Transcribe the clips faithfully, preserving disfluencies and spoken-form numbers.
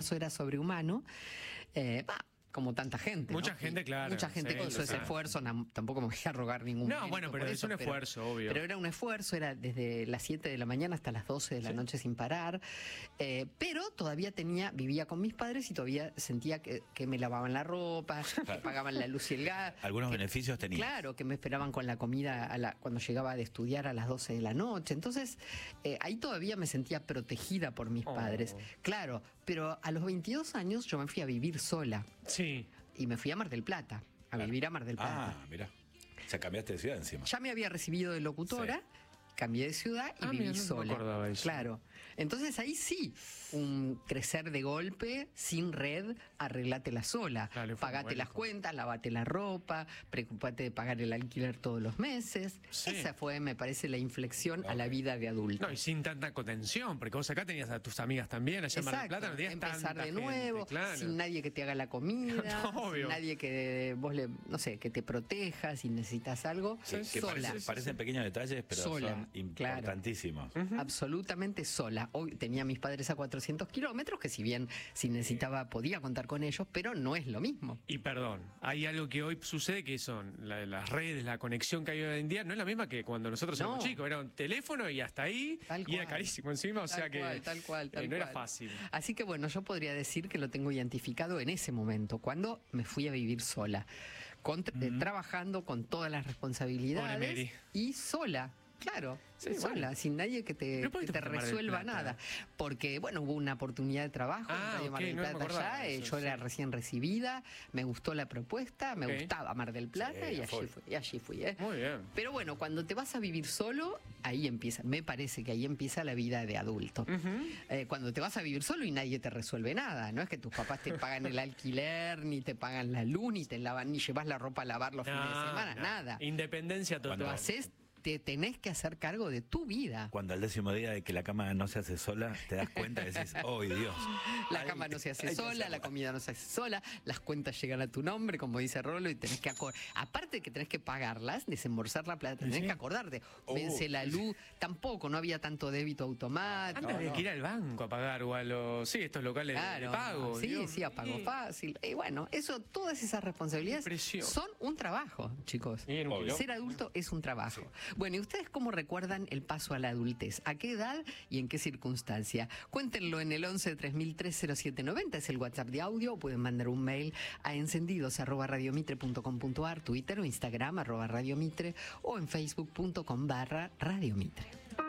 esfuerzo era sobrehumano. Eh, bah, como tanta gente. Mucha ¿no? gente, claro. Mucha gente sí, con su ese esfuerzo, no, tampoco me voy a rogar ningún No, mérito bueno, pero por es eso, un esfuerzo, pero, obvio. Pero era un esfuerzo, era desde las siete de la mañana hasta las doce de la sí. noche sin parar. Eh, pero todavía tenía, vivía con mis padres y todavía sentía que, que me lavaban la ropa, que pagaban la luz y el gas. Algunos que, beneficios tenía. Claro, que me esperaban con la comida a la, cuando llegaba de estudiar a las doce de la noche. Entonces, eh, ahí todavía me sentía protegida por mis oh. padres. Claro, pero a los veintidós años yo me fui a vivir sola. Sí. Y me fui a Mar del Plata, a Claro. vivir a Mar del Plata. Ah, mira. O sea, cambiaste de ciudad encima. Ya me había recibido de locutora, sí. Cambié de ciudad y ah, viví mira, no sola. me acordaba eso. Claro. Entonces ahí sí, un crecer de golpe, sin red, arreglatela sola. Claro, pagate las cuentas, lavate la ropa, preocupate de pagar el alquiler todos los meses. Sí. Esa fue, me parece, la inflexión okay. a la vida de adulto. No, y sin tanta contención, porque vos acá tenías a tus amigas también, allá en Mar del Plata no tenías empezar tanta de nuevo, gente, claro. sin nadie que te haga la comida, no, sin nadie que vos le, no sé, que te proteja si necesitas algo. Sí, que sola. Parece, parecen pequeños detalles, pero sola, son importantísimos. Claro. Uh-huh. Absolutamente sola. Hoy tenía a mis padres a cuatrocientos kilómetros, que si bien si necesitaba podía contar con ellos, pero no es lo mismo. Y perdón, hay algo que hoy sucede que son la, las redes, la conexión que hay hoy en día, no es la misma que cuando nosotros no. éramos chicos, era un teléfono y hasta ahí, tal y cual. Era carísimo encima, o tal sea que cual, tal cual, tal eh, no cual. era fácil. Así que bueno, yo podría decir que lo tengo identificado en ese momento, cuando me fui a vivir sola, con, mm. eh, trabajando con todas las responsabilidades y sola. Claro, sí, sola, bueno. sin nadie que te, que te resuelva nada. Porque, bueno, hubo una oportunidad de trabajo ah, en Radio okay, Mar del Plata allá, eso, yo sí. era recién recibida, me gustó la propuesta, me okay. gustaba Mar del Plata sí, y, allí fui, y allí fui. ¿eh? Muy bien. Pero bueno, cuando te vas a vivir solo, ahí empieza, me parece que ahí empieza la vida de adulto. Uh-huh. eh, cuando te vas a vivir solo y nadie te resuelve nada, no es que tus papás te pagan el alquiler, ni te pagan la luz, ni te lavan, ni llevas la ropa a lavar los no, fines de semana, no. nada. Independencia total. Cuando haces te tenés que hacer cargo de tu vida. Cuando al décimo día de que la cama no se hace sola, te das cuenta y decís, ¡oh, Dios! La cama no se hace sola, la comida no se hace sola, las cuentas llegan a tu nombre, como dice Rolo, y tenés que acordar. Aparte de que tenés que pagarlas, desembolsar la plata, tenés ¿sí? que acordarte. Oh, vence la luz, tampoco, no había tanto débito automático. Antes no, de no. que ir al banco a pagar o a los, sí, estos locales claro, de pago. Sí, Dios sí, a pago mío. fácil. Y bueno, eso, todas esas responsabilidades son un trabajo, chicos. Ser adulto es un trabajo. Sí. Bueno, ¿y ustedes cómo recuerdan el paso a la adultez? ¿A qué edad y en qué circunstancia? Cuéntenlo en el once tres mil tres cero siete noventa, es el WhatsApp de audio, o pueden mandar un mail a encendidos arroba radiomitre punto com punto ar, Twitter o Instagram arroba radiomitre o en facebook punto com barra radiomitre.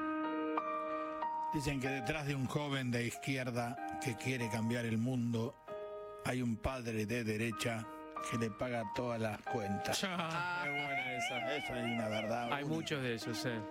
Dicen que detrás de un joven de izquierda que quiere cambiar el mundo hay un padre de derecha que le paga todas las cuentas. Ah, qué buena esa. Eso es una verdad. Hay muchos de esos, eh.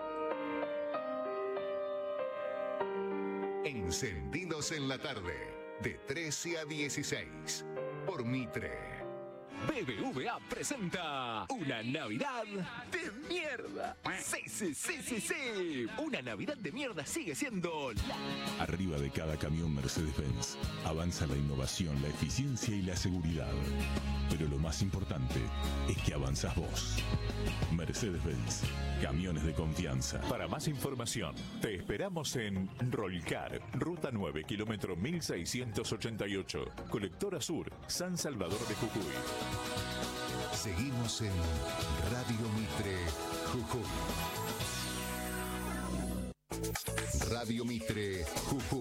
Encendidos en la tarde, de trece a dieciséis, por Mitre. B B V A presenta una Navidad de mierda. Sí, sí, sí, sí, sí. Una Navidad de mierda sigue siendo la... Arriba de cada camión Mercedes-Benz avanza la innovación, la eficiencia y la seguridad. Pero lo más importante es que avanzas vos. Mercedes-Benz, camiones de confianza. Para más información, te esperamos en Rolcar, Ruta nueve, kilómetro mil seiscientos ochenta y ocho, Colectora Sur, San Salvador de Jujuy. Seguimos en Radio Mitre, Jujuy. Radio Mitre, Jujuy.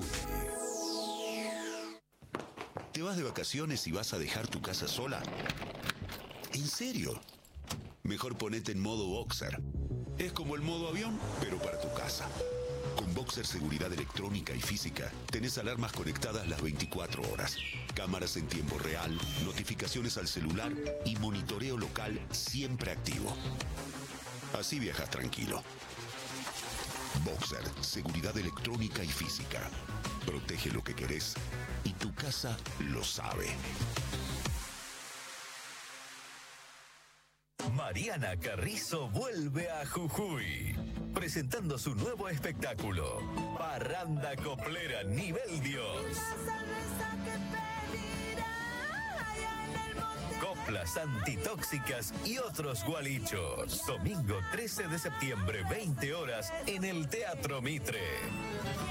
¿Te vas de vacaciones y vas a dejar tu casa sola? ¿En serio? Mejor ponete en modo Boxer. Es como el modo avión, pero para tu casa. Con Boxer Seguridad Electrónica y Física, tenés alarmas conectadas las veinticuatro horas, cámaras en tiempo real, notificaciones al celular y monitoreo local siempre activo. Así viajas tranquilo. Boxer Seguridad Electrónica y Física. Protege lo que querés y tu casa lo sabe. Mariana Carrizo vuelve a Jujuy, presentando su nuevo espectáculo, Parranda Coplera Nivel Dios. Coplas antitóxicas y otros gualichos. Domingo trece de septiembre, veinte horas, en el Teatro Mitre.